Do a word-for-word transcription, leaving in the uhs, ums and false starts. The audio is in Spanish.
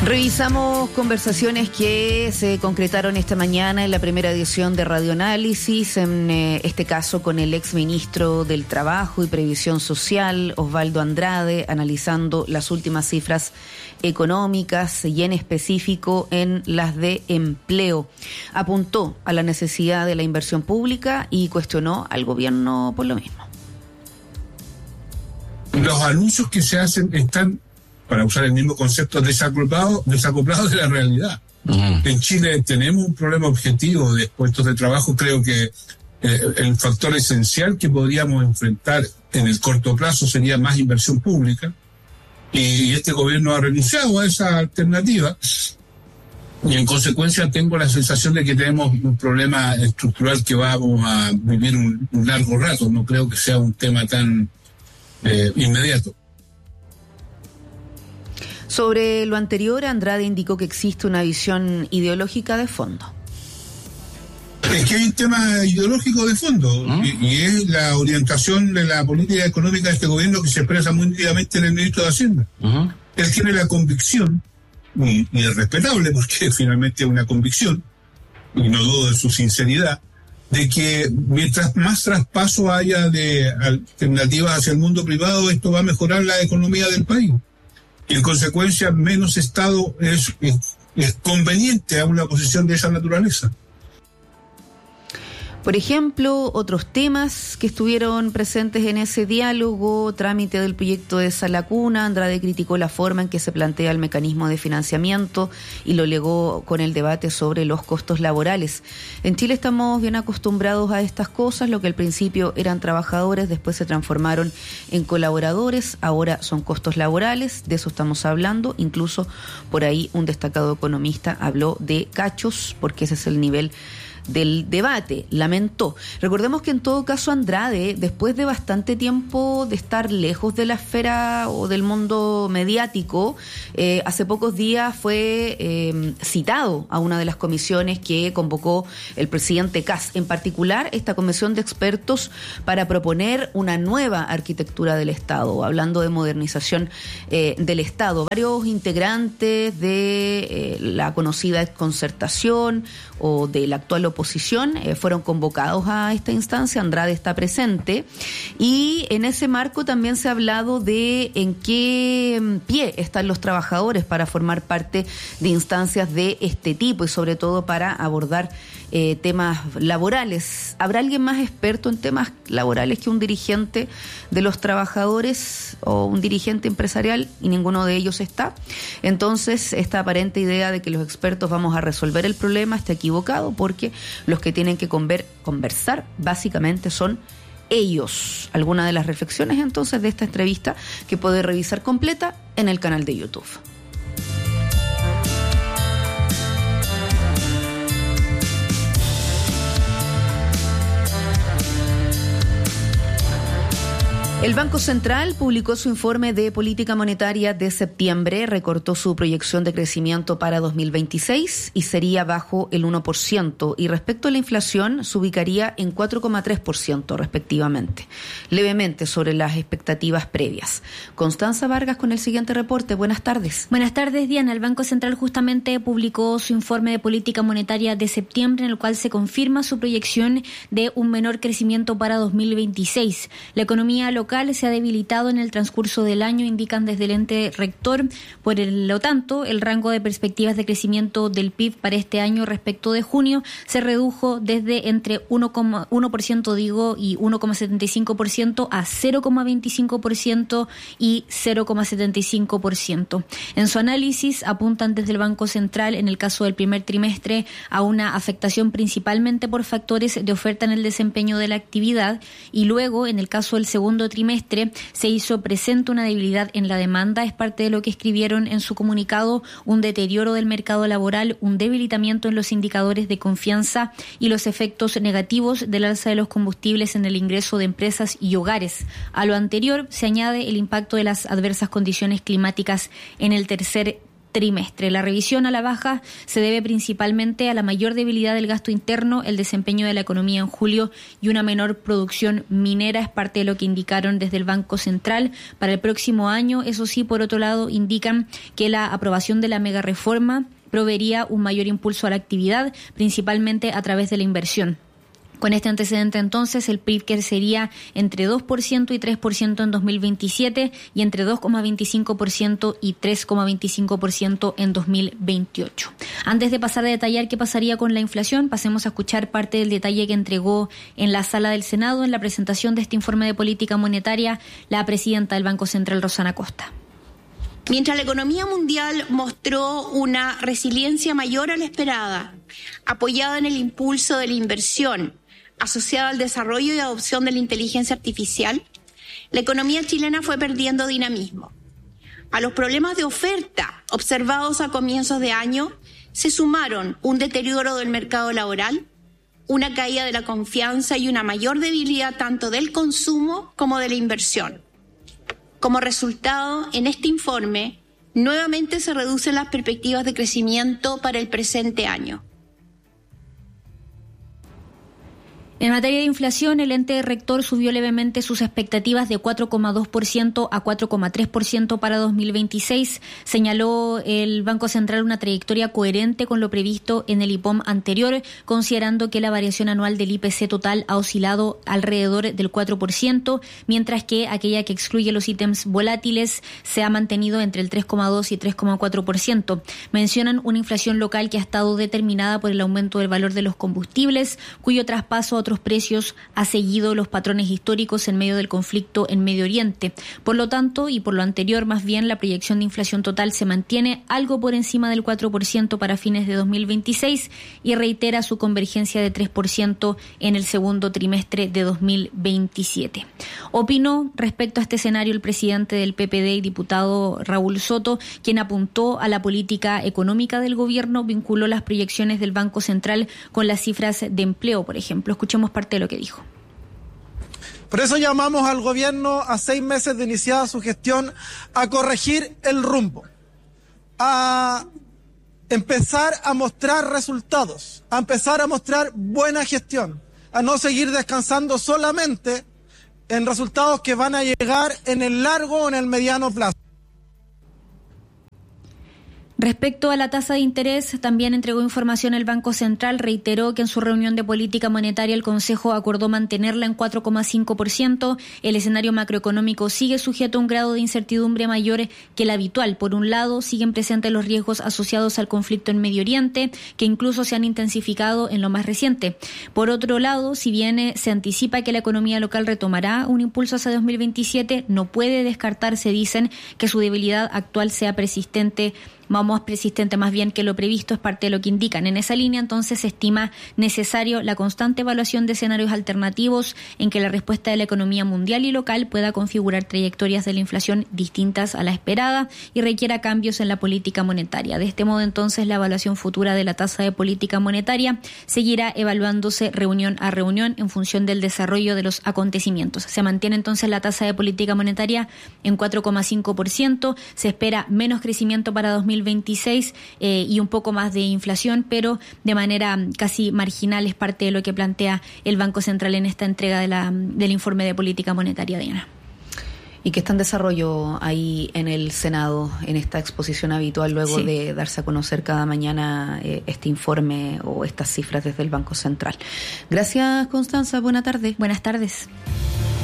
Revisamos conversaciones que se concretaron esta mañana en la primera edición de Radioanálisis, en eh, este caso con el exministro del Trabajo y Previsión Social, Osvaldo Andrade, analizando las últimas cifras económicas y en específico en las de empleo. Apuntó a la necesidad de la inversión pública y cuestionó al gobierno por lo mismo. Los anuncios que se hacen están, para usar el mismo concepto, desacoplados desacoplado de la realidad. Uh-huh. En Chile tenemos un problema objetivo de puestos de trabajo. Creo que eh, el factor esencial que podríamos enfrentar en el corto plazo sería más inversión pública, y este gobierno ha renunciado a esa alternativa, y en consecuencia tengo la sensación de que tenemos un problema estructural que vamos a vivir un, un largo rato. No creo que sea un tema tan eh, inmediato. Sobre lo anterior, Andrade indicó que existe una visión ideológica de fondo. Es que hay un tema ideológico de fondo, ¿no? y, y es la orientación de la política económica de este gobierno que se expresa muy nítidamente en el ministro de Hacienda. Uh-huh. Él tiene la convicción, y, y es respetable porque finalmente es una convicción, y no dudo de su sinceridad, de que mientras más traspaso haya de alternativas hacia el mundo privado, esto va a mejorar la economía del país. Y en consecuencia menos Estado es, es, es conveniente a una posición de esa naturaleza. Por ejemplo, otros temas que estuvieron presentes en ese diálogo: trámite del proyecto de Sala Cuna. Andrade criticó la forma en que se plantea el mecanismo de financiamiento y lo ligó con el debate sobre los costos laborales. En Chile estamos bien acostumbrados a estas cosas. Lo que al principio eran trabajadores, después se transformaron en colaboradores, ahora son costos laborales. De eso estamos hablando. Incluso por ahí un destacado economista habló de cachos, porque ese es el nivel del debate, lamentó. Recordemos que en todo caso Andrade, después de bastante tiempo de estar lejos de la esfera o del mundo mediático, eh, hace pocos días fue eh, citado a una de las comisiones que convocó el presidente Kast, en particular esta comisión de expertos para proponer una nueva arquitectura del Estado, hablando de modernización eh, del Estado. Varios integrantes de eh, la conocida concertación o de la actual oposición eh, fueron convocados a esta instancia. Andrade está presente, y en ese marco también se ha hablado de en qué pie están los trabajadores para formar parte de instancias de este tipo y sobre todo para abordar eh, temas laborales. ¿Habrá alguien más experto en temas laborales que un dirigente de los trabajadores o un dirigente empresarial? Y ninguno de ellos está. Entonces, esta aparente idea de que los expertos vamos a resolver el problema está equivocado, porque los que tienen que conver- conversar básicamente son ellos. Algunas de las reflexiones entonces de esta entrevista que puede revisar completa en el canal de YouTube. El Banco Central publicó su informe de política monetaria de septiembre, recortó su proyección de crecimiento para dos mil veintiséis y sería bajo el uno por ciento, y respecto a la inflación se ubicaría en cuatro coma tres por ciento respectivamente, levemente sobre las expectativas previas. Constanza Vargas con el siguiente reporte. Buenas tardes. Buenas tardes, Diana. El Banco Central justamente publicó su informe de política monetaria de septiembre, en el cual se confirma su proyección de un menor crecimiento para dos mil veintiséis. La economía local se ha debilitado en el transcurso del año, indican desde el ente rector. Por lo tanto, el rango de perspectivas de crecimiento del P I B para este año respecto de junio se redujo desde entre uno coma uno por ciento digo y uno coma setenta y cinco por ciento a cero coma veinticinco por ciento y cero coma setenta y cinco por ciento. En su análisis apuntan desde el Banco Central, en el caso del primer trimestre, a una afectación principalmente por factores de oferta en el desempeño de la actividad, y luego, en el caso del segundo trimestre, se hizo presente una debilidad en la demanda. Es parte de lo que escribieron en su comunicado: un deterioro del mercado laboral, un debilitamiento en los indicadores de confianza y los efectos negativos del alza de los combustibles en el ingreso de empresas y hogares. A lo anterior se añade el impacto de las adversas condiciones climáticas en el tercer trimestre. La revisión a la baja se debe principalmente a la mayor debilidad del gasto interno, el desempeño de la economía en julio y una menor producción minera. Es parte de lo que indicaron desde el Banco Central para el próximo año. Eso sí, por otro lado, indican que la aprobación de la mega reforma proveería un mayor impulso a la actividad, principalmente a través de la inversión. Con este antecedente, entonces, el P I B crecería entre dos por ciento y tres por ciento en dos mil veintisiete y entre dos coma veinticinco por ciento y tres coma veinticinco por ciento en dos mil veintiocho. Antes de pasar a detallar qué pasaría con la inflación, pasemos a escuchar parte del detalle que entregó en la sala del Senado en la presentación de este informe de política monetaria la presidenta del Banco Central, Rosana Costa. Mientras la economía mundial mostró una resiliencia mayor a la esperada, apoyada en el impulso de la inversión, asociada al desarrollo y adopción de la inteligencia artificial, la economía chilena fue perdiendo dinamismo. A los problemas de oferta observados a comienzos de año se sumaron un deterioro del mercado laboral, una caída de la confianza y una mayor debilidad tanto del consumo como de la inversión. Como resultado, en este informe, nuevamente se reducen las perspectivas de crecimiento para el presente año. En materia de inflación, el ente rector subió levemente sus expectativas de cuatro coma dos por ciento a cuatro coma tres por ciento para dos mil veintiséis. Señaló el Banco Central una trayectoria coherente con lo previsto en el I P O M anterior, considerando que la variación anual del I P C total ha oscilado alrededor del cuatro por ciento, mientras que aquella que excluye los ítems volátiles se ha mantenido entre el tres coma dos y tres coma cuatro por ciento. Mencionan una inflación local que ha estado determinada por el aumento del valor de los combustibles, cuyo traspaso a otros precios ha seguido los patrones históricos en medio del conflicto en Medio Oriente. Por lo tanto, y por lo anterior, más bien la proyección de inflación total se mantiene algo por encima del cuatro por ciento para fines de dos mil veintiséis y reitera su convergencia de tres por ciento en el segundo trimestre de dos mil veintisiete. Opinó respecto a este escenario el presidente del P P D y diputado Raúl Soto, quien apuntó a la política económica del gobierno, vinculó las proyecciones del Banco Central con las cifras de empleo, por ejemplo. Escuchemos parte de lo que dijo. Por eso llamamos al gobierno a seis meses de iniciada su gestión a corregir el rumbo, a empezar a mostrar resultados, a empezar a mostrar buena gestión, a no seguir descansando solamente en resultados que van a llegar en el largo o en el mediano plazo. Respecto a la tasa de interés, también entregó información el Banco Central, reiteró que en su reunión de política monetaria el Consejo acordó mantenerla en cuatro coma cinco por ciento. El escenario macroeconómico sigue sujeto a un grado de incertidumbre mayor que el habitual. Por un lado, siguen presentes los riesgos asociados al conflicto en Medio Oriente, que incluso se han intensificado en lo más reciente. Por otro lado, si bien se anticipa que la economía local retomará un impulso hacia dos mil veintisiete, no puede descartarse, dicen, que su debilidad actual sea persistente Vamos persistente más bien que lo previsto, es parte de lo que indican. En esa línea, entonces, se estima necesario la constante evaluación de escenarios alternativos en que la respuesta de la economía mundial y local pueda configurar trayectorias de la inflación distintas a la esperada y requiera cambios en la política monetaria. De este modo, entonces, la evaluación futura de la tasa de política monetaria seguirá evaluándose reunión a reunión en función del desarrollo de los acontecimientos. Se mantiene entonces la tasa de política monetaria en cuatro coma cinco por ciento. Se espera menos crecimiento para dos mil veintiséis eh, y un poco más de inflación, pero de manera casi marginal, es parte de lo que plantea el Banco Central en esta entrega de la, del informe de política monetaria, Diana. Y que está en desarrollo ahí en el Senado, en esta exposición habitual, luego sí. de darse a conocer cada mañana eh, este informe o estas cifras desde el Banco Central. Gracias, Constanza. Buena tarde. Buenas tardes.